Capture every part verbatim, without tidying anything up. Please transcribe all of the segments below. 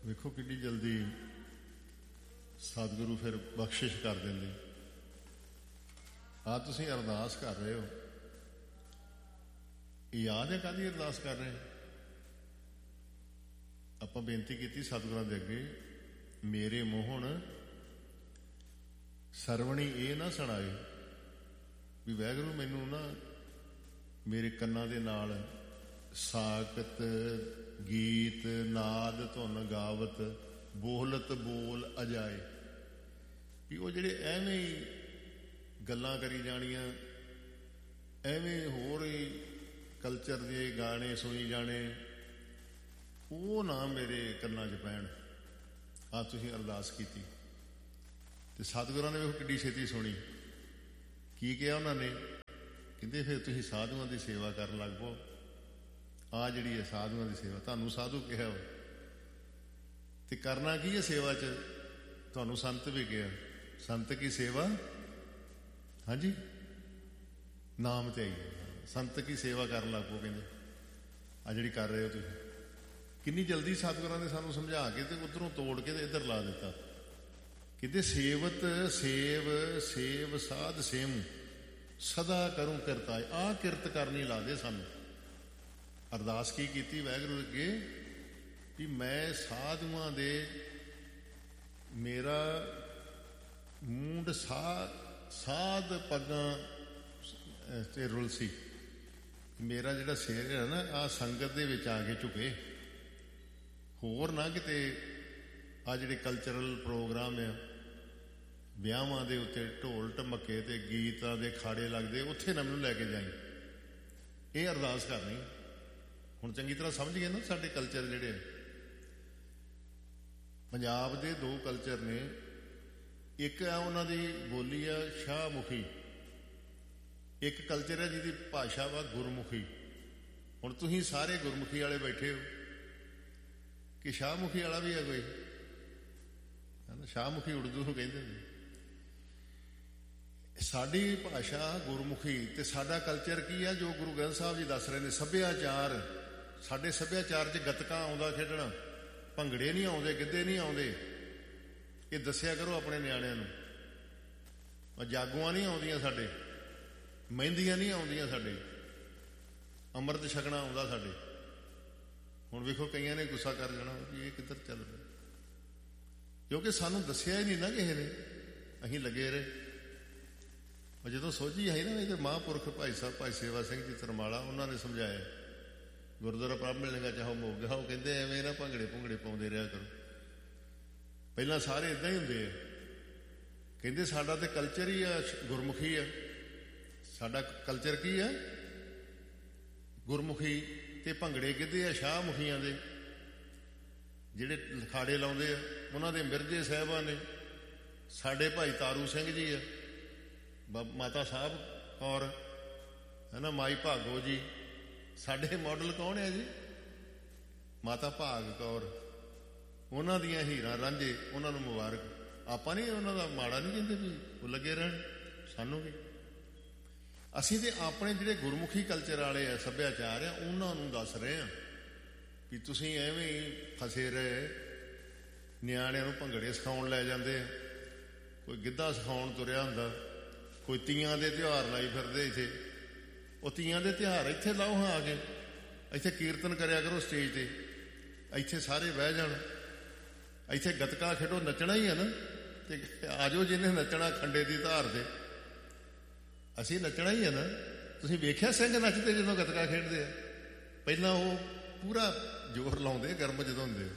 ਵੇਖੋ ਕਿੰਨੀ ਜਲਦੀ ਸਤਿਗੁਰੂ ਫਿਰ ਬਖਸ਼ਿਸ਼ ਕਰ ਦਿੰਦੇ। ਆ ਤੁਸੀਂ ਅਰਦਾਸ ਕਰ ਰਹੇ ਹੋ, ਯਾਦ ਹੈ ਕਾਹਦੀ ਅਰਦਾਸ ਕਰ ਰਹੇ? ਆਪਾਂ ਬੇਨਤੀ ਕੀਤੀ ਸਤਿਗੁਰਾਂ ਦੇ ਅੱਗੇ, ਮੇਰੇ ਮੋਹਣ ਸਰਵਣੀ ਇਹ ਨਾ ਸੁਣਾਏ ਵੀ ਵਾਹਿਗੁਰੂ ਮੈਨੂੰ ਨਾ ਮੇਰੇ ਕੰਨਾਂ ਦੇ ਨਾਲ ਸਾਕਤ ਗੀਤ ਨਾਦ ਧੁਨ ਗਾਵਤ ਬੋਲਤ ਬੋਲ ਅਜਾਏ, ਵੀ ਉਹ ਜਿਹੜੇ ਐਵੇਂ ਹੀ ਗੱਲਾਂ ਕਰੀ ਜਾਣੀਆਂ, ਐਵੇਂ ਹੋਰ ਹੀ ਕਲਚਰ ਦੇ ਗਾਣੇ ਸੁਣੀ ਜਾਣੇ, ਉਹ ਨਾ ਮੇਰੇ ਕੰਨਾਂ 'ਚ ਪੈਣ। ਆ ਤੁਸੀਂ ਅਰਦਾਸ ਕੀਤੀ ਤੇ ਸਤਿਗੁਰਾਂ ਨੇ ਵੇਖੋ ਕਿੱਡੀ ਛੇਤੀ ਸੁਣੀ। ਕੀ ਕਿਹਾ ਉਹਨਾਂ ਨੇ? ਕਹਿੰਦੇ ਫਿਰ ਤੁਸੀਂ ਸਾਧੂਆਂ ਦੀ ਸੇਵਾ ਕਰਨ ਲੱਗ ਪਓ। ਆ ਜਿਹੜੀ ਹੈ ਸਾਧੂਆਂ ਦੀ ਸੇਵਾ, ਤੁਹਾਨੂੰ ਸਾਧੂ ਕਿਹਾ ਵਾ ਤੇ ਕਰਨਾ ਕੀ ਹੈ ਸੇਵਾ 'ਚ? ਤੁਹਾਨੂੰ ਸੰਤ ਵੀ ਕਿਹਾ, ਸੰਤ ਕੀ ਸੇਵਾ, ਹਾਂਜੀ ਨਾਮ ਤੇ ਆਈ, ਸੰਤ ਕੀ ਸੇਵਾ ਕਰਨ ਲੱਗ ਪਓ। ਕਹਿੰਦੇ ਆ ਜਿਹੜੀ ਕਰ ਰਹੇ ਹੋ ਤੁਸੀਂ। ਕਿੰਨੀ ਜਲਦੀ ਸਤਿਗੁਰਾਂ ਨੇ ਸਾਨੂੰ ਸਮਝਾ ਕੇ ਤੇ ਉੱਧਰੋਂ ਤੋੜ ਕੇ ਤੇ ਇੱਧਰ ਲਾ ਦਿੱਤਾ। ਕਹਿੰਦੇ ਸੇਵਤ ਸੇਵ ਸੇਵ ਸਾਧ ਸੇਮ ਸਦਾ ਕਰੂੰ ਕਿਰਤਾਏ। ਆਹ ਕਿਰਤ ਕਰਨੀ ਲਾ ਦੇ ਸਾਨੂੰ। ਅਰਦਾਸ ਕੀ ਕੀਤੀ ਵਾਹਿਗੁਰੂ ਅੱਗੇ ਵੀ ਮੈਂ ਸਾਧੂਆਂ ਦੇ, ਮੇਰਾ ਮੂੰਡ ਸਾਧ ਸਾਧ ਪੱਗਾਂ ਤੇ ਰੁਲਸੀ, ਮੇਰਾ ਜਿਹੜਾ ਸਿਰ ਹੈ ਨਾ ਆਹ ਸੰਗਤ ਦੇ ਵਿੱਚ ਆ ਕੇ ਝੁਕੇ, ਹੋਰ ਨਾ ਕਿਤੇ ਆ ਜਿਹੜੇ ਕਲਚਰਲ ਪ੍ਰੋਗਰਾਮ ਆ ਵਿਆਹਾਂ ਦੇ ਉੱਤੇ ਢੋਲ ਢਮੱਕੇ ਤੇ ਗੀਤਾਂ ਦੇ ਖਾੜੇ ਲੱਗਦੇ, ਉੱਥੇ ਨਾ ਮੈਨੂੰ ਲੈ ਕੇ ਜਾਈ। ਇਹ ਅਰਦਾਸ ਕਰਨੀ। ਹੁਣ ਚੰਗੀ ਤਰ੍ਹਾਂ ਸਮਝ ਗਏ ਨਾ ਸਾਡੇ ਕਲਚਰ ਜਿਹੜੇ ਪੰਜਾਬ ਦੇ ਦੋ ਕਲਚਰ ਨੇ। ਇੱਕ ਆ ਉਹਨਾਂ ਦੀ ਬੋਲੀ ਆ ਸ਼ਾਹਮੁਖੀ, ਇੱਕ ਕਲਚਰ ਹੈ ਜਿਹਦੀ ਭਾਸ਼ਾ ਵਾ ਗੁਰਮੁਖੀ। ਹੁਣ ਤੁਸੀਂ ਸਾਰੇ ਗੁਰਮੁਖੀ ਵਾਲੇ ਬੈਠੇ ਹੋ ਕਿ ਸ਼ਾਹਮੁਖੀ ਵਾਲਾ ਵੀ ਹੈ ਕੋਈ? ਸ਼ਾਹਮੁਖੀ ਉਰਦੂ ਨੂੰ ਕਹਿੰਦੇ ਨੇ। ਸਾਡੀ ਭਾਸ਼ਾ ਗੁਰਮੁਖੀ ਤੇ ਸਾਡਾ ਕਲਚਰ ਕੀ ਆ ਜੋ ਗੁਰੂ ਗ੍ਰੰਥ ਸਾਹਿਬ ਜੀ ਦੱਸ ਰਹੇ ਨੇ? ਸੱਭਿਆਚਾਰ। ਸਾਡੇ ਸੱਭਿਆਚਾਰ 'ਚ ਗੱਤਕਾ ਆਉਂਦਾ ਖੇਡਣਾ, ਭੰਗੜੇ ਨਹੀਂ ਆਉਂਦੇ, ਗਿੱਧੇ ਨਹੀਂ ਆਉਂਦੇ। ਇਹ ਦੱਸਿਆ ਕਰੋ ਆਪਣੇ ਨਿਆਣਿਆਂ ਨੂੰ। ਜਾਗੋਆਂ ਨਹੀਂ ਆਉਂਦੀਆਂ ਸਾਡੇ, ਮਹਿੰਦੀਆਂ ਨਹੀਂ ਆਉਂਦੀਆਂ ਸਾਡੇ, ਅੰਮ੍ਰਿਤ ਛਕਣਾ ਆਉਂਦਾ ਸਾਡੇ। ਹੁਣ ਵੇਖੋ ਕਈਆਂ ਨੇ ਗੁੱਸਾ ਕਰ ਜਾਣਾ ਵੀ ਇਹ ਕਿੱਧਰ ਚੱਲ ਰਿਹਾ, ਕਿਉਂਕਿ ਸਾਨੂੰ ਦੱਸਿਆ ਹੀ ਨਹੀਂ ਨਾ ਕਿਸੇ ਨੇ, ਅਸੀਂ ਲੱਗੇ ਰਹੇ। ਜਦੋਂ ਸੋਝੀ ਆਈ ਨਾ, ਇਹ ਮਹਾਂਪੁਰਖ ਭਾਈ ਸਾਹਿਬ ਭਾਈ ਸੇਵਾ ਸਿੰਘ ਜੀ ਤਰਮਾਲਾ, ਉਹਨਾਂ ਨੇ ਸਮਝਾਇਆ ਗੁਰਦੁਆਰਾ ਪ੍ਰਭ ਮਿਲੇਗਾ ਚਾਹੋ ਮੋਗਾ। ਉਹ ਕਹਿੰਦੇ ਐਵੇਂ ਨਾ ਭੰਗੜੇ ਭੁੰਗੜੇ ਪਾਉਂਦੇ ਰਿਹਾ ਕਰੋ। ਪਹਿਲਾਂ ਸਾਰੇ ਇੱਦਾਂ ਹੀ ਹੁੰਦੇ ਆ। ਕਹਿੰਦੇ ਸਾਡਾ ਤੇ ਕਲਚਰ ਹੀ ਆ ਗੁਰਮੁਖੀ ਆ। ਸਾਡਾ ਕਲਚਰ ਕੀ ਆ? ਗੁਰਮੁਖੀ ਤੇ ਭੰਗੜੇ ਗਿੱਧੇ ਆ ਸ਼ਾਹਮੁਖੀਆਂ ਦੇ। ਜਿਹੜੇ ਲਿਖਾੜੇ ਲਾਉਂਦੇ ਆ ਉਹਨਾਂ ਦੇ ਮਿਰਜ਼ੇ ਸਾਹਿਬਾਂ ਨੇ। ਸਾਡੇ ਭਾਈ ਤਾਰੂ ਸਿੰਘ ਜੀ ਆ, ਮਾਤਾ ਸਾਹਿਬ ਕੌਰ ਹੈ ਨਾ, ਮਾਈ ਭਾਗੋ ਜੀ। ਸਾਡੇ ਮਾਡਲ ਕੌਣ ਹੈ ਜੀ? ਮਾਤਾ ਭਾਗ ਕੌਰ। ਉਹਨਾਂ ਦੀਆਂ ਹੀਰਾਂ ਰਾਂਝੇ, ਉਹਨਾਂ ਨੂੰ ਮੁਬਾਰਕ। ਆਪਾਂ ਨਹੀਂ ਉਹਨਾਂ ਦਾ ਮਾੜਾ ਨਹੀਂ ਕਹਿੰਦੇ ਵੀ ਉਹ ਲੱਗੇ ਰਹਿਣ, ਸਾਨੂੰ ਵੀ। ਅਸੀਂ ਤੇ ਆਪਣੇ ਜਿਹੜੇ ਗੁਰਮੁਖੀ ਕਲਚਰ ਵਾਲੇ ਆ, ਸੱਭਿਆਚਾਰ ਆ, ਉਹਨਾਂ ਨੂੰ ਦੱਸ ਰਹੇ ਆ ਵੀ ਤੁਸੀਂ ਐਵੇਂ ਹੀ ਫਸੇ ਰਹੇ। ਨਿਆਣਿਆਂ ਨੂੰ ਭੰਗੜੇ ਸਿਖਾਉਣ ਲੈ ਜਾਂਦੇ ਆ, ਕੋਈ ਗਿੱਧਾ ਸਿਖਾਉਣ ਤੁਰਿਆ ਹੁੰਦਾ, ਕੋਈ ਤੀਆਂ ਦੇ ਤਿਉਹਾਰ ਲਾਈ ਫਿਰਦੇ ਇੱਥੇ। ਉਹ ਤੀਆਂ ਦੇ ਤਿਉਹਾਰ ਇੱਥੇ ਲਾਓ ਹਾਂ, ਆ ਕੇ ਇੱਥੇ ਕੀਰਤਨ ਕਰਿਆ ਕਰੋ ਸਟੇਜ ਤੇ, ਇੱਥੇ ਸਾਰੇ ਬਹਿ ਜਾਣ, ਇੱਥੇ ਗੱਤਕਾ ਖੇਡੋ, ਨੱਚਣਾ ਹੀ ਹੈ ਨਾ। ਤੇ ਆ ਜਾਓ ਜਿਹਨੇ ਨੱਚਣਾ ਖੰਡੇ ਦੀ ਧਾਰ ਤੇ, ਅਸੀਂ ਨੱਚਣਾ ਹੀ ਹੈ ਨਾ। ਤੁਸੀਂ ਵੇਖਿਆ ਸਿੰਘ ਨੱਚਦੇ ਜਦੋਂ ਗੱਤਕਾ ਖੇਡਦੇ ਆ? ਪਹਿਲਾਂ ਉਹ ਪੂਰਾ ਜ਼ੋਰ ਲਾਉਂਦੇ ਗਰਮ ਜਦੋਂ ਹੁੰਦੇ।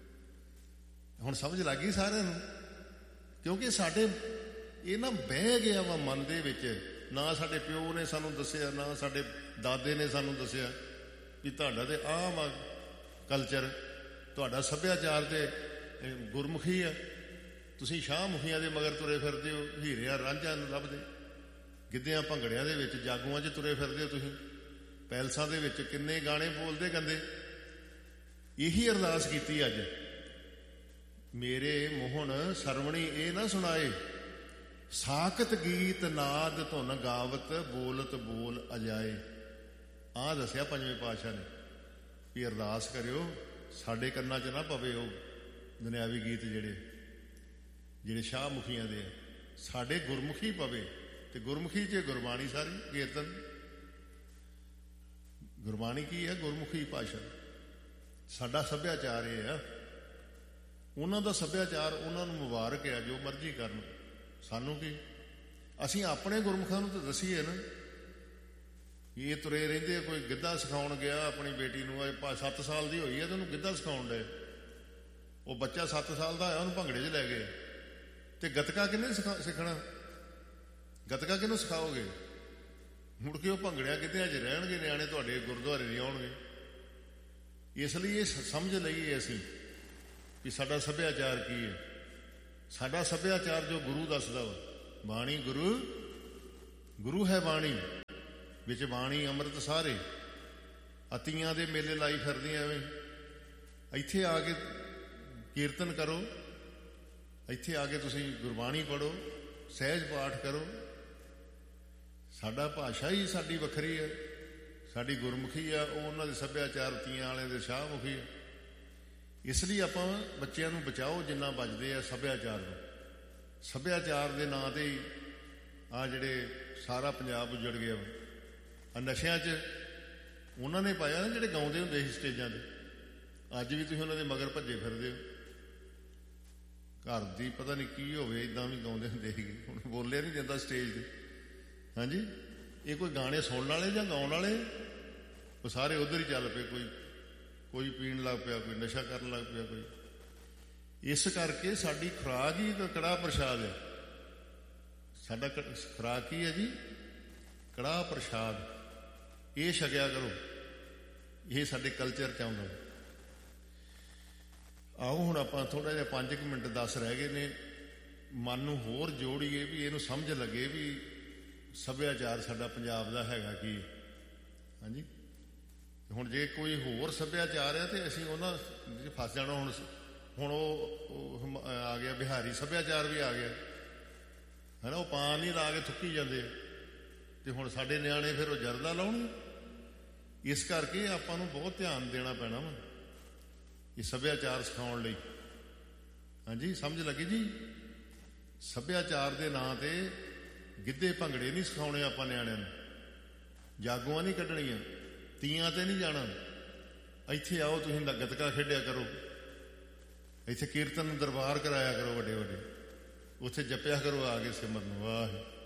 ਹੁਣ ਸਮਝ ਲੱਗ ਗਈ ਸਾਰਿਆਂ ਨੂੰ, ਕਿਉਂਕਿ ਸਾਡੇ ਇਹ ਨਾ ਬਹਿ ਗਿਆ ਵਾ ਮਨ ਦੇ ਵਿੱਚ। ਨਾ ਸਾਡੇ ਪਿਓ ਨੇ ਸਾਨੂੰ ਦੱਸਿਆ, ਨਾ ਸਾਡੇ ਦਾਦੇ ਨੇ ਸਾਨੂੰ ਦੱਸਿਆ ਵੀ ਤੁਹਾਡਾ ਤੇ ਆਹ ਵਾ ਕਲਚਰ, ਤੁਹਾਡਾ ਸੱਭਿਆਚਾਰ ਤੇ ਗੁਰਮੁਖੀ ਆ। ਤੁਸੀਂ ਸ਼ਾਹਮੁਖੀਆਂ ਦੇ ਮਗਰ ਤੁਰੇ ਫਿਰਦੇ ਹੋ, ਹੀਰਿਆਂ ਰਾਂਝਾਂ ਨੂੰ ਲੱਭਦੇ, ਗਿੱਧਿਆਂ ਭੰਗੜਿਆਂ ਦੇ ਵਿੱਚ, ਜਾਗੂਆਂ 'ਚ ਤੁਰੇ ਫਿਰਦੇ ਹੋ ਤੁਸੀਂ, ਪੈਲਸਾਂ ਦੇ ਵਿੱਚ ਕਿੰਨੇ ਗਾਣੇ ਬੋਲਦੇ ਗੰਦੇ। ਇਹੀ ਅਰਦਾਸ ਕੀਤੀ ਅੱਜ, ਮੇਰੇ ਮੋਹਣ ਸਰਵਣੀ ਇਹ ਨਾ ਸੁਣਾਏ, ਸਾਕਤ ਗੀਤ ਨਾਦ ਧੁਨ ਗਾਵਤ ਬੋਲਤ ਬੋਲ ਅਜਾਏ। ਆਹ ਦੱਸਿਆ ਪੰਜਵੇਂ ਪਾਤਸ਼ਾਹ ਨੇ ਵੀ ਅਰਦਾਸ ਕਰਿਓ ਸਾਡੇ ਕੰਨਾਂ 'ਚ ਨਾ ਪਵੇ ਉਹ ਦੁਨਿਆਵੀ ਗੀਤ ਜਿਹੜੇ ਜਿਹੜੇ ਸ਼ਾਹ ਮੁਖੀਆਂ ਦੇ ਆ, ਸਾਡੇ ਗੁਰਮੁਖੀ ਪਵੇ। ਤੇ ਗੁਰਮੁਖੀ 'ਚ ਗੁਰਬਾਣੀ ਸਾਰੀ ਕੀਰਤਨ। ਗੁਰਬਾਣੀ ਕੀ ਹੈ? ਗੁਰਮੁਖੀ ਭਾਸ਼ਾ। ਸਾਡਾ ਸੱਭਿਆਚਾਰ ਇਹ ਆ। ਉਹਨਾਂ ਦਾ ਸੱਭਿਆਚਾਰ, ਉਹਨਾਂ ਨੂੰ ਮੁਬਾਰਕ ਆ, ਜੋ ਮਰਜ਼ੀ ਕਰਨ, ਸਾਨੂੰ ਕੀ। ਅਸੀਂ ਆਪਣੇ ਗੁਰਮੁਖਾਂ ਨੂੰ ਤਾਂ ਦਸੀਏ ਨਾ। ਇਹ ਤੁਰੇ ਰਹਿੰਦੇ ਆ, ਕੋਈ ਗਿੱਧਾ ਸਿਖਾਉਣ ਗਿਆ ਆਪਣੀ ਬੇਟੀ ਨੂੰ, ਸੱਤ ਸਾਲ ਦੀ ਹੋਈ ਹੈ ਤੇ ਉਹਨੂੰ ਗਿੱਧਾ ਸਿਖਾਉਣ ਡਏ। ਉਹ ਬੱਚਾ ਸੱਤ ਸਾਲ ਦਾ ਹੋਇਆ, ਉਹਨੂੰ ਭੰਗੜੇ 'ਚ ਲੈ ਗਏ। ਤੇ ਗੱਤਕਾ ਕਿਹਨੇ ਸਿਖਾ ਸਿੱਖਣਾ? ਗੱਤਕਾ ਕਿਹਨੂੰ ਸਿਖਾਓਗੇ? ਮੁੜ ਕੇ ਉਹ ਭੰਗੜਿਆਂ ਕਿਤੇ ਅਜੇ ਰਹਿਣਗੇ, ਨਿਆਣੇ ਤੁਹਾਡੇ ਗੁਰਦੁਆਰੇ ਨਹੀਂ ਆਉਣਗੇ। ਇਸ ਲਈ ਇਹ ਸਮਝ ਲਈਏ ਅਸੀਂ ਵੀ ਸਾਡਾ ਸੱਭਿਆਚਾਰ ਕੀ ਹੈ। ਸਾਡਾ ਸੱਭਿਆਚਾਰ ਜੋ ਗੁਰੂ ਦੱਸਦਾ ਵਾ, ਬਾਣੀ ਗੁਰੂ, ਗੁਰੂ ਹੈ ਬਾਣੀ, ਵਿੱਚ ਬਾਣੀ ਅੰਮ੍ਰਿਤ ਸਾਰੇ। ਅਤੀਆਂ ਦੇ ਮੇਲੇ ਲਾਈ ਫਿਰਦੀਆਂ ਐਵੇਂ। ਇੱਥੇ ਆ ਕੇ ਕੀਰਤਨ ਕਰੋ, ਇੱਥੇ ਆ ਕੇ ਤੁਸੀਂ ਗੁਰਬਾਣੀ ਪੜ੍ਹੋ, ਸਹਿਜ ਪਾਠ ਕਰੋ। ਸਾਡਾ ਭਾਸ਼ਾ ਹੀ ਸਾਡੀ ਵੱਖਰੀ ਹੈ, ਸਾਡੀ ਗੁਰਮੁਖੀ ਆ। ਉਹ ਉਹਨਾਂ ਦੇ ਸੱਭਿਆਚਾਰ ਤੀਆਂ ਵਾਲਿਆਂ ਦੇ ਸ਼ਾਹਮੁਖੀ ਆ। ਇਸ ਲਈ ਆਪਾਂ ਬੱਚਿਆਂ ਨੂੰ ਬਚਾਓ ਜਿੰਨਾ ਬਚਦੇ ਆ ਸੱਭਿਆਚਾਰ ਨੂੰ। ਸੱਭਿਆਚਾਰ ਦੇ ਨਾਂ 'ਤੇ ਹੀ ਆ ਜਿਹੜੇ ਸਾਰਾ ਪੰਜਾਬ ਉਜੜ ਗਿਆ। ਆ ਨਸ਼ਿਆਂ 'ਚ ਉਹਨਾਂ ਨੇ ਪਾਇਆ ਨਾ, ਜਿਹੜੇ ਗਾਉਂਦੇ ਹੁੰਦੇ ਸੀ ਸਟੇਜਾਂ 'ਤੇ। ਅੱਜ ਵੀ ਤੁਸੀਂ ਉਹਨਾਂ ਦੇ ਮਗਰ ਭੱਜੇ ਫਿਰਦੇ ਹੋ। ਘਰ ਦੀ ਪਤਾ ਨਹੀਂ ਕੀ ਹੋਵੇ, ਇੱਦਾਂ ਵੀ ਗਾਉਂਦੇ ਹੁੰਦੇ ਸੀਗੇ। ਹੁਣ ਬੋਲਿਆ ਨਹੀਂ ਜਾਂਦਾ ਸਟੇਜ 'ਤੇ। ਹਾਂਜੀ, ਇਹ ਕੋਈ ਗਾਣੇ ਸੁਣਨ ਵਾਲੇ ਜਾਂ ਗਾਉਣ ਵਾਲੇ? ਉਹ ਸਾਰੇ ਉੱਧਰ ਹੀ ਚੱਲ ਪਏ। ਕੋਈ ਕੋਈ ਪੀਣ ਲੱਗ ਪਿਆ, ਕੋਈ ਨਸ਼ਾ ਕਰਨ ਲੱਗ ਪਿਆ, ਕੋਈ। ਇਸ ਕਰਕੇ ਸਾਡੀ ਖੁਰਾਕ ਹੀ ਕੜਾਹ ਪ੍ਰਸ਼ਾਦ ਹੈ। ਸਾਡਾ ਖੁਰਾਕ ਕੀ ਹੈ ਜੀ? ਕੜਾਹ ਪ੍ਰਸ਼ਾਦ। ਇਹ ਛਕਿਆ ਕਰੋ। ਇਹ ਸਾਡੇ ਕਲਚਰ 'ਚ ਆਉਂਦਾ। ਆਓ ਹੁਣ ਆਪਾਂ ਥੋੜ੍ਹਾ ਜਿਹਾ ਪੰਜ ਕੁ ਮਿੰਟ ਦਸ ਰਹਿ ਗਏ ਨੇ, ਮਨ ਨੂੰ ਹੋਰ ਜੋੜੀਏ ਵੀ ਇਹਨੂੰ ਸਮਝ ਲੱਗੇ ਵੀ ਸੱਭਿਆਚਾਰ ਸਾਡਾ ਪੰਜਾਬ ਦਾ ਹੈਗਾ ਕੀ। ਹਾਂਜੀ, ਹੁਣ ਜੇ ਕੋਈ ਹੋਰ ਸੱਭਿਆਚਾਰ ਹੈ ਤੇ ਅਸੀਂ ਉਹਨਾਂ ਫਸ ਜਾਣਾ। ਹੁਣ ਹੁਣ ਉਹ ਆ ਗਿਆ ਬਿਹਾਰੀ ਸੱਭਿਆਚਾਰ ਵੀ ਆ ਗਿਆ ਹੈ ਨਾ। ਉਹ ਪਾਨ ਨਹੀਂ ਲਾ ਕੇ ਥੁੱਕੀ ਜਾਂਦੇ ਤੇ ਹੁਣ ਸਾਡੇ ਨਿਆਣੇ ਫਿਰ ਉਹ ਜਰਦਾ ਲਾਉਣਗੇ। ਇਸ ਕਰਕੇ ਆਪਾਂ ਨੂੰ ਬਹੁਤ ਧਿਆਨ ਦੇਣਾ ਪੈਣਾ ਵਾ ਇਹ ਸੱਭਿਆਚਾਰ ਸਿਖਾਉਣ ਲਈ। ਹਾਂਜੀ, ਸਮਝ ਲੱਗੀ ਜੀ? ਸੱਭਿਆਚਾਰ ਦੇ ਨਾਂ 'ਤੇ ਗਿੱਧੇ ਭੰਗੜੇ ਨਹੀਂ ਸਿਖਾਉਣੇ ਆਪਾਂ ਨਿਆਣਿਆਂ ਨੂੰ। ਜਾਗੋਆਂ ਨਹੀਂ ਕੱਢਣੀਆਂ, ਤੀਆਂ 'ਤੇ ਨਹੀਂ ਜਾਣਾ। ਇੱਥੇ ਆਓ, ਤੁਸੀਂ ਗੱਤਕਾ ਖੇਡਿਆ ਕਰੋ, ਇੱਥੇ ਕੀਰਤਨ ਦਰਬਾਰ ਕਰਾਇਆ ਕਰੋ ਵੱਡੇ ਵੱਡੇ, ਉੱਥੇ ਜਪਿਆ ਕਰੋ ਆ ਕੇ ਸਿਮਰਨ ਵਾਹਿਗੁਰੂ।